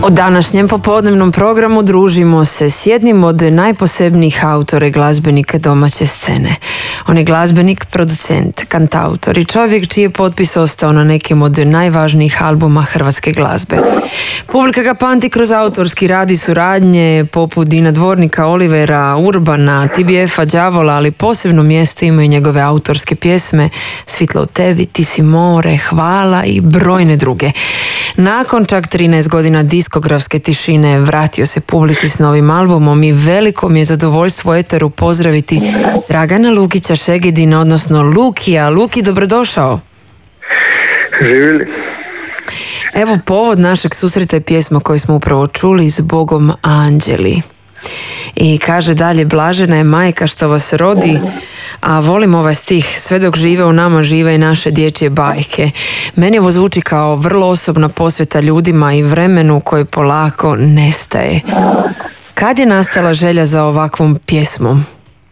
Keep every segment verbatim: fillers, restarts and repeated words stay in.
U današnjem popodnevnom programu družimo se s jednim od najposebnijih autora i glazbenika domaće scene. On je glazbenik, producent, kantautor i čovjek čiji je potpis ostao na nekim od najvažnijih albuma hrvatske glazbe. Publika ga pamti kroz autorski rad i suradnje poput Dina Dvornika, Olivera, Urbana, T B F-a, Đavola, ali posebno mjesto imaju njegove autorske pjesme Svitlo u tebi, Ti si more, Hvala i brojne druge. Nakon čak trinaest godina diskografske tišine vratio se publici s novim albumom i veliko mi je zadovoljstvo u eteru pozdraviti Dragana Lukića Šegedina, odnosno Lukija. Luki, dobrodošao. Živjeli. Evo, povod našeg susreta je pjesma koju smo upravo čuli, S Bogom anđeli. I kaže dalje, blažena je majka što vas rodi, a volim ovaj stih, sve dok žive u nama žive i naše dječje bajke. Meni ovo zvuči kao vrlo osobna posveta ljudima i vremenu koji polako nestaje. Kad je nastala želja za ovakvom pjesmom?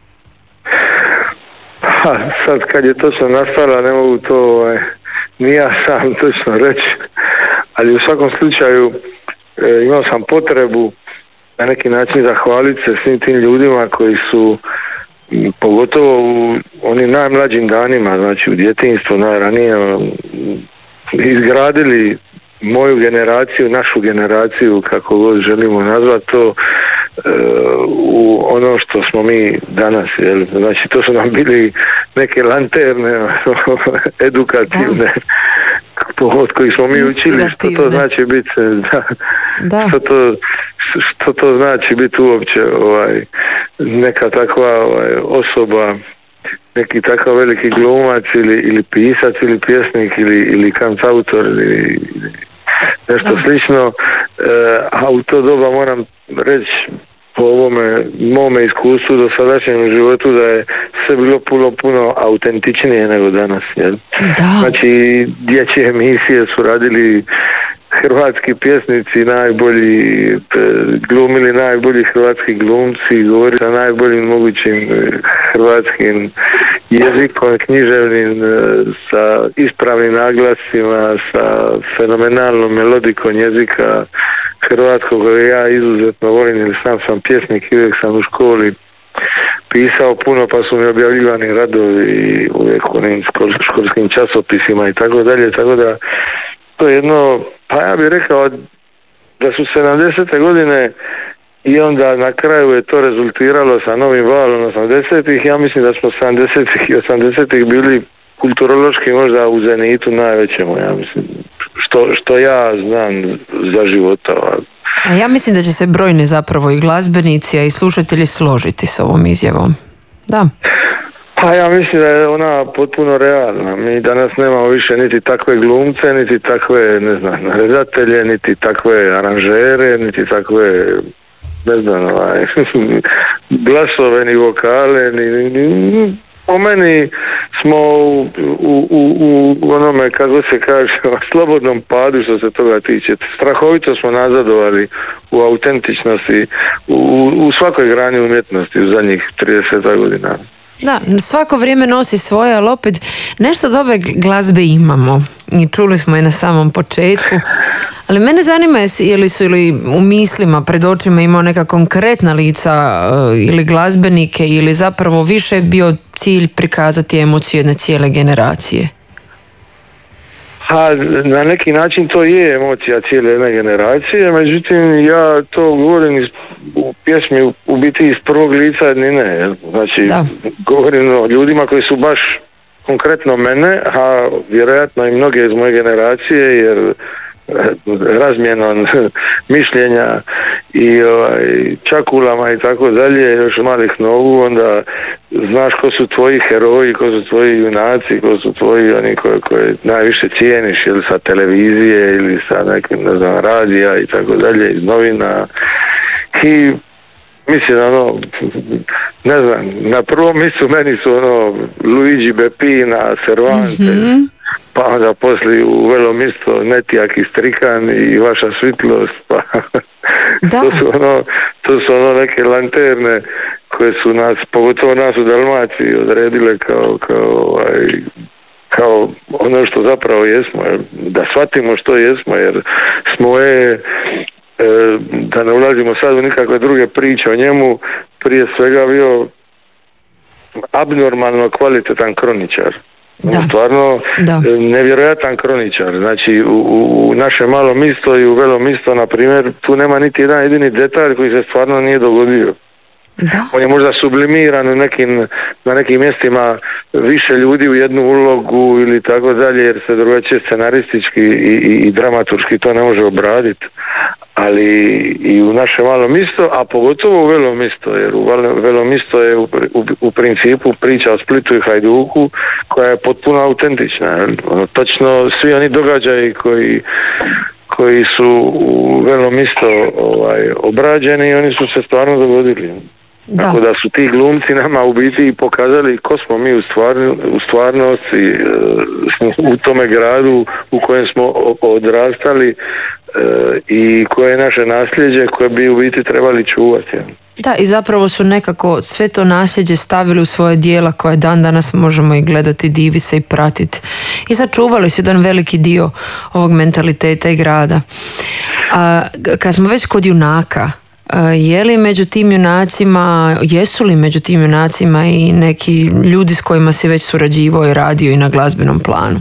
Ha, sad kad je točno nastala ne mogu to ovaj, ni ja sam točno reći, ali u svakom slučaju e, imao sam potrebu na neki način zahvaliti se svim tim ljudima koji su pogotovo u onim najmlađim danima, znači u djetinjstvu najranije, izgradili moju generaciju, našu generaciju, kako god želimo nazvati to, u ono što smo mi danas, jel? Znači to su nam bili neke lanterne edukativne od kojih smo mi učili što to znači biti da, da. Što, to, što to znači biti uopće ovaj, neka takva ovaj, osoba, neki takav veliki glumac ili, ili pisac ili pjesnik ili, ili kantautor ili nešto da. Slično, e, a u to doba moram reći po ovome mome iskustvu do sadašnjem životu da je sve bilo puno, puno autentičnije nego danas. Jel? Da. Znači, dječje emisije su radili hrvatski pjesnici, najbolji, glumili najbolji hrvatski glumci, govorili sa najboljim mogućim hrvatskim jezikom, književnim, sa ispravnim naglasima, sa fenomenalnom melodikom jezika hrvatskog, koji ja izuzetno volim, jer sam sam pjesnik i uvijek sam u školi pisao puno, pa su mi objavljivani radovi i uvijek u onim školskim časopisima i tako dalje, tako da to je jedno, pa ja bih rekao da su sedamdesete godine i onda na kraju je to rezultiralo sa novim valom osamdesetih. Ja mislim da smo sedamdesetih i osamdesetih bili kulturološki možda u zenitu najvećemu, ja mislim, što, što ja znam za života. A ja mislim da će se brojni zapravo i glazbenici, a i slušatelji složiti s ovom izjavom. Da. Pa ja mislim da je ona potpuno realna. Mi danas nemamo više niti takve glumce, niti takve, ne znam, redatelje, niti takve aranžere, niti takve, ne znam, ovaj, glasove, ni vokale, ni, ni, po meni smo u, u, u, u onome, kako se kaže, slobodnom padu što se toga tiče. Strahovito smo nazadovali u autentičnosti, u, u svakoj grani umjetnosti u zadnjih trideset godina. Da, svako vrijeme nosi svoje, ali opet nešto dobre glazbe imamo i čuli smo je na samom početku, ali mene zanima je li su ili u mislima pred očima imao neka konkretna lica ili glazbenike ili zapravo više je bio cilj prikazati emociju jedne cijele generacije. A na neki način to je emocija cijele jedne generacije, međutim ja to govorim iz, u pjesmi u, u biti iz prvog lica jednine, znači da. Govorim o ljudima koji su baš konkretno mene, a vjerojatno i mnoge iz moje generacije, jer razmjenom mišljenja i ovaj, čakulama i tako dalje, još malih nogu, onda znaš ko su tvoji heroji, ko su tvoji junaci, ko su tvoji oni koje, koje najviše cijeniš, ili sa televizije ili sa nekim, ne znam, radija i tako dalje, iz novina. I mislim, ono, ne znam, na prvom mjestu meni su ono Luigi Beppina, Cervantes, mm-hmm. pa onda poslije u Velom isto Netijak i Strikan i Vaša svitlost, pa to su ono, to su ono neke lanterne koje su nas, pogotovo nas u Dalmaciji, odredile kao, kao, ovaj, kao ono što zapravo jesmo, jer, da shvatimo što jesmo, jer smo je da ne ulazimo sad u nikakve druge priče o njemu, prije svega bio abnormalno kvalitetan kroničar. Da. Stvarno da. nevjerojatan kroničar. Znači u, u naše malo misto i u velo misto, na primjer, tu nema niti jedan jedini detalj koji se stvarno nije dogodio. Da. On je možda sublimiran u nekim, na nekim mjestima više ljudi u jednu ulogu ili tako dalje, jer se drugačije scenaristički i, i, i dramaturški to ne može obraditi. Ali i u naše malo misto, a pogotovo u velo misto, jer u velo misto je u, u, u principu priča o Splitu i Hajduku koja je potpuno autentična. Ono, točno svi oni događaji koji koji su u velo misto ovaj, obrađeni, oni su se stvarno dogodili. Da. Tako da su ti glumci nama u biti pokazali ko smo mi u, stvarno, u stvarnosti, u tome gradu u kojem smo odrastali i koje je naše nasljeđe koje bi u biti trebali čuvati. Da, i zapravo su nekako sve to nasljeđe stavili u svoje djela koje dan danas možemo i gledati, divi se i pratiti. I sačuvali su jedan veliki dio ovog mentaliteta i grada. A, kad smo već kod junaka, je li među tim junacima, jesu li među tim junacima i neki ljudi s kojima si već surađivao i radio i na glazbenom planu?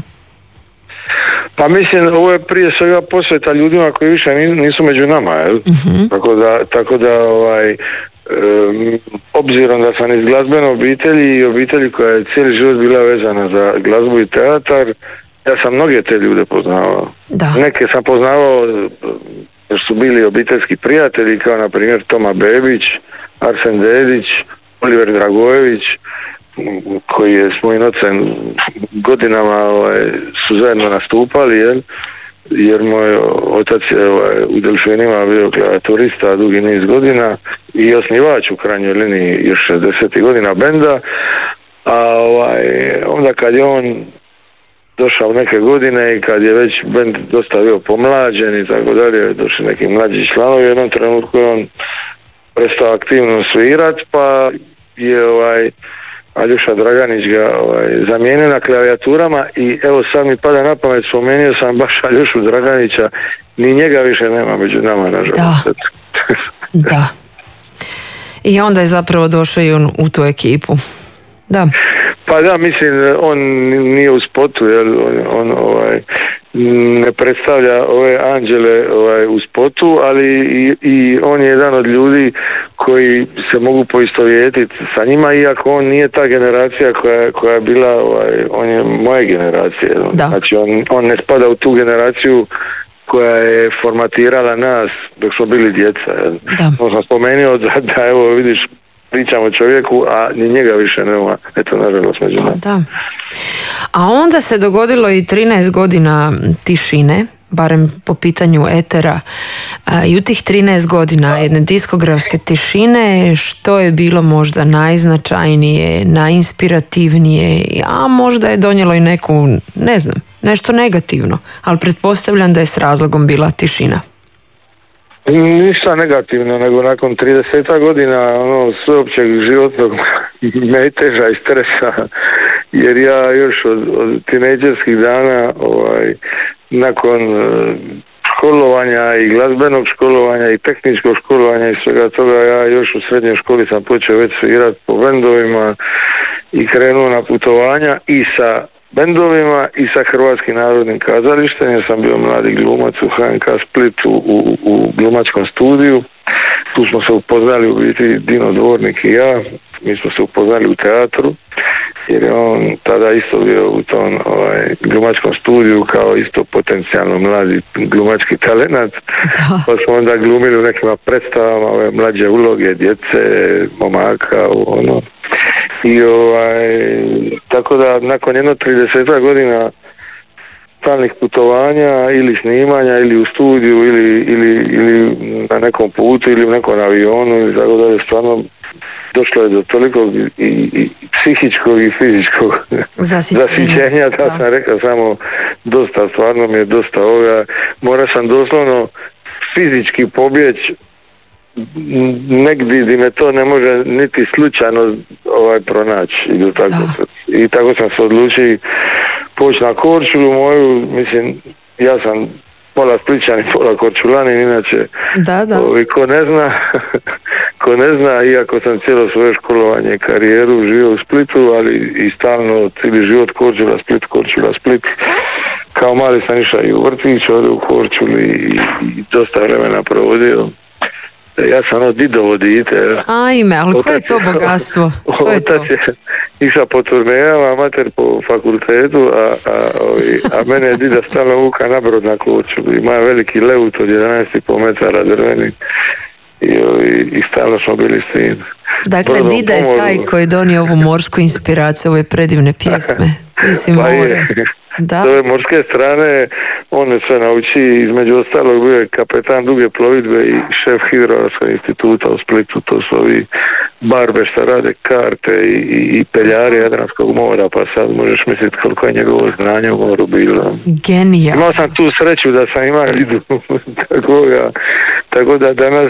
Pa mislim, ovo je prije svega posveta ljudima koji više nisu među nama, jel? Uh-huh. Tako da, tako da ovaj, um, obzirom da sam iz glazbene obitelji i obitelji koja je cijeli život bila vezana za glazbu i teatar, ja sam mnoge te ljude poznavao. Da. Neke sam poznavao jer su bili obiteljski prijatelji, kao na primjer Toma Bebić, Arsen Dedić, Oliver Dragojević, koji je s mojim ocem godinama ovaj, su zajedno nastupali, jer, jer moj otac je ovaj, u Delfinima bio klavijaturista dugi niz godina i osnivač u krajnjoj liniji još šezdesetih godina benda, a ovaj, onda kad je on došao neke godine i kad je već bend dosta bio pomlađen i tako dalje, došli neki mlađi članovi, u jednom trenutku je on prestao aktivno svirat, pa je ovaj Aljoša Draganić ga ovaj, zamijenio na klavijaturama i evo sad mi pada na pamet, spomenuo sam baš Aljošu Draganića, ni njega više nema među nama, nažalost. Da. Da. I onda je zapravo došao i on u tu ekipu. Da. Pa da, mislim, on nije u spotu, jer on, on ovaj, ne predstavlja ove anđele ovaj, u spotu, ali i, i on je jedan od ljudi koji se mogu poistovjetiti sa njima, iako on nije ta generacija koja, koja je bila, ovaj, on je moje generacije. Da. Znači on, on ne spada u tu generaciju koja je formatirala nas dok smo bili djeca. On sam spomenuo da, da evo vidiš, pričamo o čovjeku, a ni njega više nema. Eto, nažalost, među nama. Da. A onda se dogodilo i trinaest godina tišine, barem po pitanju etera. I u tih trinaest godina jedne diskografske tišine, što je bilo možda najznačajnije, najinspirativnije, a možda je donijelo i neku, ne znam, nešto negativno, ali pretpostavljam da je s razlogom bila tišina. Ništa negativno, nego nakon trideset godina ono, sveopćeg životnog meteža i stresa, jer ja još od, od tinejdžerskih dana ovaj, nakon školovanja i glazbenog školovanja i tehničkog školovanja i svega toga, ja još u srednjoj školi sam počeo već svirati po bendovima i krenuo na putovanja i sa bendovima i sa Hrvatskim narodnim kazalištem, jer sam bio mladi glumac u H N K Split u, u, u glumačkom studiju. Tu smo se upoznali u biti Dino Dvornik i ja, mi smo se upoznali u teatru, jer je on tada isto bio u tom ovaj, glumačkom studiju kao isto potencijalno mladi glumački talenat, pa smo onda glumili u nekima predstavama ove mlađe uloge, djece, momaka, ono. I ovaj, tako da nakon jedno trideset godina stalnih putovanja ili snimanja ili u studiju ili, ili, ili na nekom putu ili u nekom avionu ili tako da je stvarno došlo je do tolikog i, i, i psihičkog i fizičkog zasićenja, da sam rekao samo dosta, stvarno mi je dosta ovoga, mora sam doslovno fizički pobjeći negdje gdje me to ne može niti slučajno ovaj pronaći. I tako, i tako sam se odlučio poći na Korčulu moju, mislim, ja sam pola Splićani, pola Korčulani, inače da, da. Ovi, ko ne zna, ko ne zna, iako sam cijelo svoje školovanje i karijeru živio u Splitu, ali i stalno cijeli život Korčula, Split, Korčula, Split. Kao mali sam išao i u vrtić, ovdje u Korčuli i, i dosta vremena provodio. Ja sam ono didovo dite. Ajme, ali koje je to bogatstvo? Ko je otac to? je išao po turnejama, mater po fakultetu, a, a, ovi, a mene je dida stalno vuka na brod na Korčulu. Ima veliki leut od jedanaest i pol metara drveni i, ovi, i stalno smo bili s tim. Dakle, Brodom dida je pomoru. taj koji je donio ovu morsku inspiraciju, ove predivne pjesme. Ti si Pa more. je. Da. S ove morske strane on me sve nauči, između ostalog bio je kapetan duge plovidbe i šef hidrografskog instituta u Splitu. To su ovi barbe što rade karte i, i, i peljari Jadranskog mora, pa sad možeš misliti koliko je njegovo znanje u moru bilo. Genijalno. Imao sam tu sreću da sam imao vidu, tako, da, tako da danas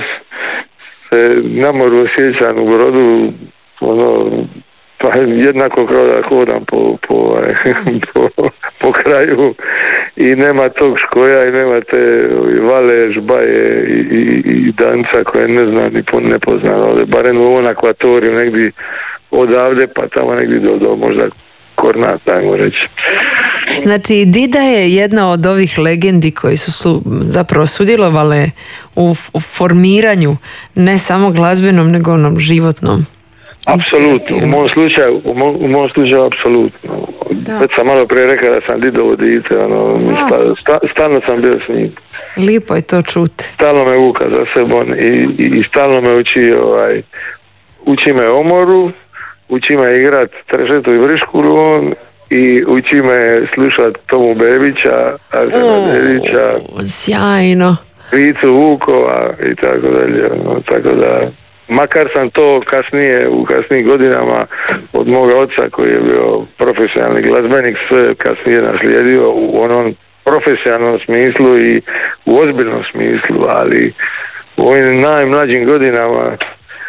se na moru osjećam u Brodu, ono, pa jednako kao da hodam po, po, po, po kraju i nema tog škoja i nema te vale, žbaje i, i, i danca koje ne zna ni po nepoznano, barem u ovom akvatoriju negdje odavde pa tamo negdje do, do možda Kornata, ajmo reći. Znači, dida je jedna od ovih legendi koji su, su zapravo sudjelovale u, u formiranju ne samo glazbenom nego onom životnom. Apsolutno, u mom slučaju, u mom, u mom slučaju apsolutno. Već sam malo prije rekao da sam didovo dite, ono, sta, sta, stalno sam bio s njim. Lijepo je to čuti. Stalno me vuka za sebom i, i, i stalno me uči, ovaj, uči me omoru, uči me igrat trešetu i vriškulu on i uči me slušat Tomu Bebića, Arsena Dedića, sjajno. Vicu Vukova i tako dalje, ono, tako da makar sam to kasnije, u kasnijim godinama od moga oca koji je bio profesionalni glazbenik, sve kasnije naslijedio u onom profesionalnom smislu i u ozbiljnom smislu, ali u ovim najmlađim godinama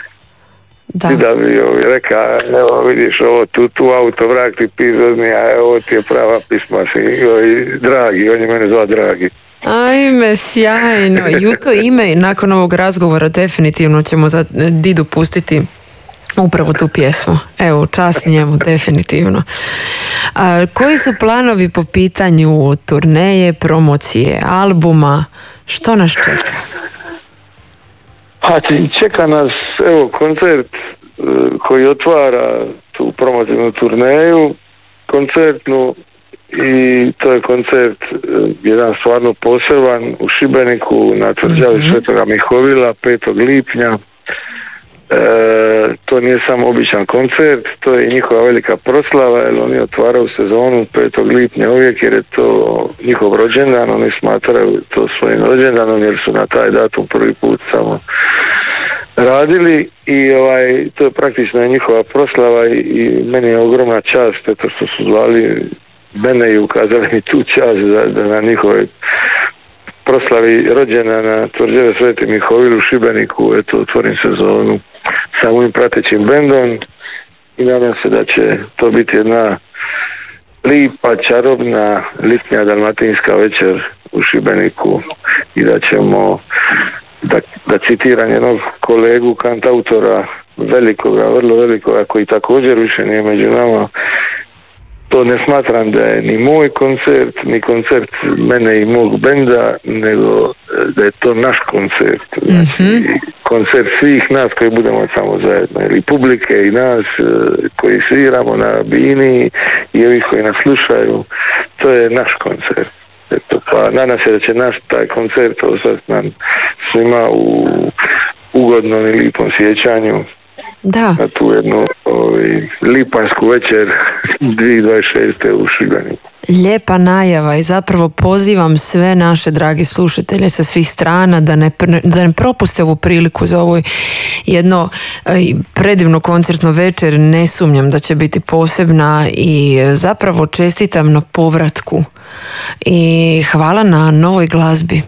da, da bi ovi reka, evo vidiš ovo, tu, tu auto vrak ti pizozni, a evo ti je prava pisma si, i dragi, on je mene zva dragi. Ajme, sjajno. I u to ime, nakon ovog razgovora definitivno ćemo za didu pustiti upravo tu pjesmu. Evo, čast njemu, definitivno. A, koji su planovi po pitanju turneje, promocije, albuma? Što nas čeka? Pa čeka nas, evo, koncert koji otvara tu promotivnu turneju, koncertnu, i to je koncert jedan stvarno poseban u Šibeniku na tvrđavi mm-hmm. Svetoga Mihovila petog lipnja. E, to nije samo običan koncert, to je i njihova velika proslava, jer oni otvaraju sezonu petog lipnja uvijek, jer je to njihov rođendan, oni smatraju to svojim rođendanom jer su na taj datum prvi put samo radili i ovaj, to je praktično njihova proslava i, i meni je ogromna čast eto što su zvali mene i ukazali mi tu čast da, da na njihovoj proslavi rođena na tvrđave Sveti Mihovil u Šibeniku eto otvorim sezonu sa mojim pratećim bendom i nadam se da će to biti jedna lipa, čarobna litnja dalmatinska večer u Šibeniku i da ćemo da, da citiram jednog kolegu kantautora velikoga, vrlo velikoga koji također više nije među nama. To ne smatram da je ni moj koncert, ni koncert mene i mog benda, nego da je to naš koncert. Znači, mm-hmm. koncert svih nas koji budemo samo zajedno. I publike i nas koji sviramo na bini i ovih koji nas slušaju. To je naš koncert. Eto, pa nadam se da će naš taj koncert ostati nam svima u ugodnom i lipom sjećanju. Da. Na tu jednu ovi, lipansku večer dvije tisuće dvadeset šeste u Šibeniku. Lijepa najava i zapravo pozivam sve naše dragi slušatelje sa svih strana da ne, da ne propuste ovu priliku za ovo jedno predivno koncertno večer. Ne sumnjam da će biti posebna i zapravo čestitam na povratku i hvala na novoj glazbi.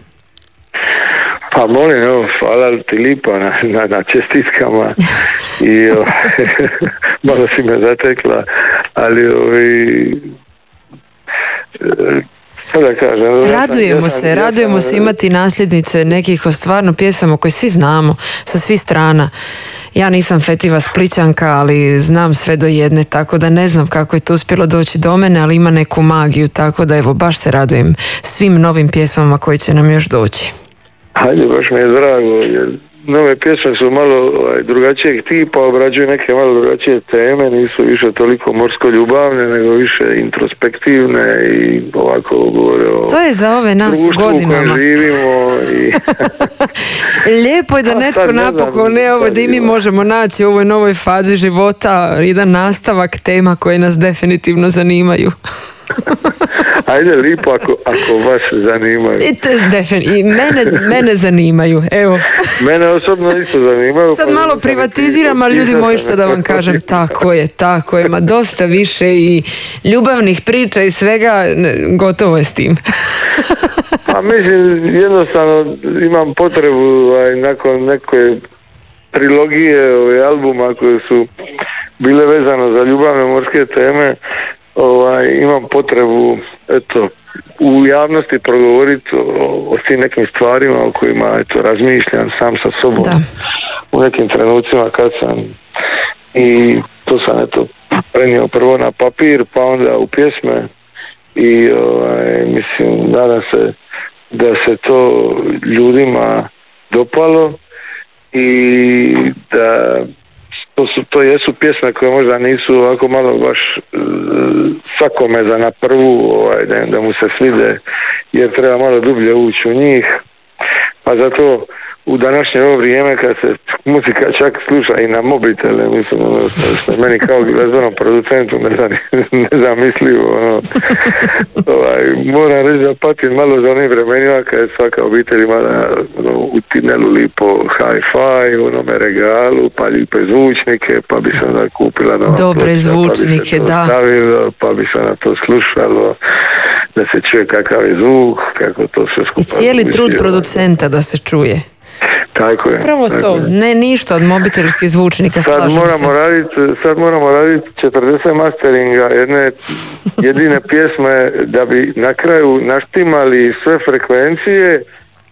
Pa molim, evo, hvala ti lipa na, na, na čestitkama i o, malo si me zatekla, ali ovi, Što da kažem? Radujemo se, ja sam, radujemo ja sam, se imati nasljednice nekih stvarno pjesama koje svi znamo, sa svih strana. Ja nisam fetiva Splićanka, ali znam sve do jedne, tako da ne znam kako je to uspjelo doći do mene, ali ima neku magiju, tako da evo, baš se radujem svim novim pjesmama koji će nam još doći. Hajde, baš mi je drago, jer nove pjesme su malo ovaj, drugačijeg tipa, obrađuju neke malo drugačije teme, nisu više toliko morsko-ljubavne, nego više introspektivne i ovako govore o to je za ove nas godinama. Živimo i... Lijepo je da netko ne napokon, ne ovo da i mi možemo naći u ovoj novoj fazi života jedan nastavak tema koje nas definitivno zanimaju. Ajde, lipo ako, ako vas zanimaju. I, te, defin, i mene, mene zanimaju, evo. Mene osobno isto zanimaju. Sad malo privatiziram, ali ljudi moji što da vam kažem, tako je, tako je, ma dosta više i ljubavnih priča i svega, gotovo je s tim. A mislim, jednostavno imam potrebu aj, nakon neke trilogije ove albuma koje su bile vezano za ljubavne morske teme, Ovaj, imam potrebu eto, u javnosti progovoriti o, o tim nekim stvarima o kojima eto, razmišljam sam sa sobom da. U nekim trenucima kad sam i to sam eto, prenio prvo na papir pa onda u pjesme i ovaj, mislim nadam se da se to ljudima dopalo i da To, su, to jesu pjesme koje možda nisu ovako malo baš uh, svakome za na prvu ovaj, da, da mu se svide jer treba malo dublje ući u njih pa zato u današnje ovo vrijeme kad se muzika čak sluša i na mobitele mislim ono, što je meni kao glazbenom producentu nezamislivo ono, ovaj, moram reći da patim malo za onim vremenima kad je svaka obitelj imala ono, u tinelu lipo hi-fi u onome regalu pa lipe zvučnike pa bi se onda kupila nova dobre ploča, zvučnike pa da stavilo, pa bi se na to slušalo da se čuje kakav je zvuk kako to sve skupa i cijeli zvuči, trud producenta da se čuje. Tako je. Prvo tako to, je. Ne ništa od mobitelskih zvučnika, sad slažem moramo se. Raditi, sad moramo raditi četrdeset masteringa jedne jedine pjesme da bi na kraju naštimali sve frekvencije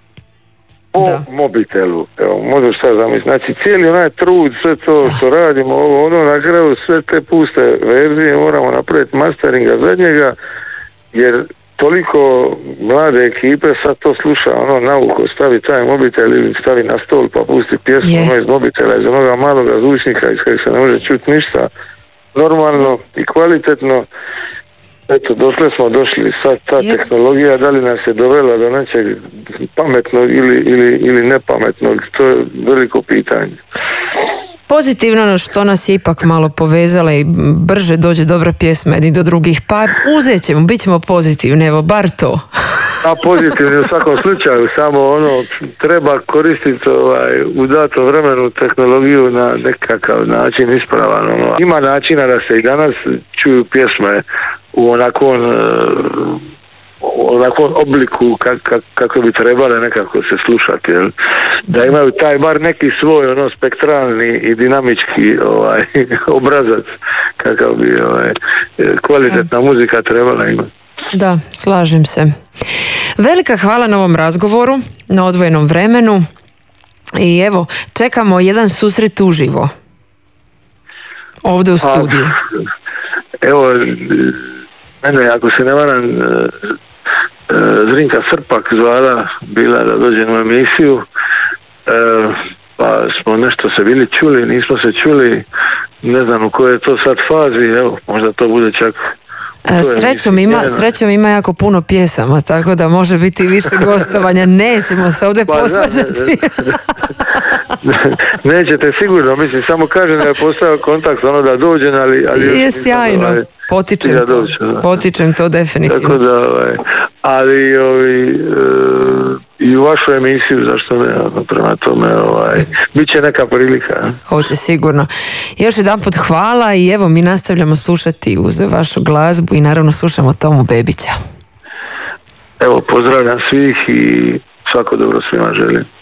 po da. Mobitelu. Evo, možeš sad zamisliti. Znači cijeli onaj trud, sve to da. Što radimo, ovo, ono, na kraju sve te puste verzije moramo napraviti masteringa zadnjega, jer toliko mlade ekipe sad to sluša ono na uho, stavi taj mobitel ili stavi na stol pa pusti pjesmu yeah. ono iz mobitela, iz onoga maloga zvučnika iz kojeg se ne može čuti ništa normalno i kvalitetno. Eto, dosle smo došli, sad ta yeah. tehnologija da li nas je dovela do nečeg pametnog ili, ili, ili nepametnog, to je veliko pitanje. Pozitivno ono što nas je ipak malo povezala i brže dođe dobra pjesma jedni do drugih, pa uzet ćemo, bit ćemo pozitivni, evo, bar to. A pozitivni u svakom slučaju, samo ono, treba koristiti ovaj, u datom vremenu tehnologiju na nekakav način ispravan. Ono. Ima načina da se i danas čuju pjesme u onakvom onakvom obliku kak, kak, kako bi trebale nekako se slušati, jel? Da imaju taj bar neki svoj ono spektralni i dinamički ovaj, obrazac kakav bi ovaj, kvalitetna muzika trebala imati. Da, slažem se. Velika hvala na ovom razgovoru, na odvojenom vremenu i evo, čekamo jedan susret uživo ovdje u studiju. A, evo, mene, ako se ne varam, Zrinka Srpak zvala, bila da dođe na emisiju, e, pa smo nešto se bili čuli, nismo se čuli, ne znam u kojoj je to sad fazi, evo, možda to bude čak... Srećom ima, srećom ima jako puno pjesama, tako da može biti više gostovanja, nećemo se ovdje pa, posvađati. Nećete sigurno, mislim, samo kažem da je postao kontakt, ono da dođem, ali... ali je sjajno, ovaj, potičem to, doći, potičem to definitivno. Tako da, ovaj, ali ovi, e, i u vašu emisiju, zašto ne, ono, prema tome, ovaj, bit će neka prilika. Hoće sigurno. Još jedan put hvala i evo mi nastavljamo slušati uz vašu glazbu i naravno slušamo Tomu Bebića. Evo, pozdravljam svih i svako dobro svima želim.